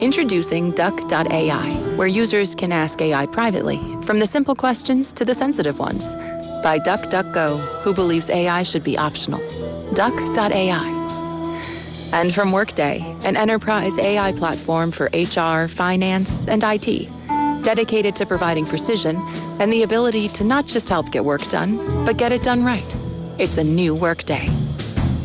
Introducing Duck.ai, where users can ask AI privately, from the simple questions to the sensitive ones. By DuckDuckGo, who believes AI should be optional. Duck.ai. And from Workday, an enterprise AI platform for HR, finance, and IT, dedicated to providing precision and the ability to not just help get work done, but get it done right. It's a new Workday.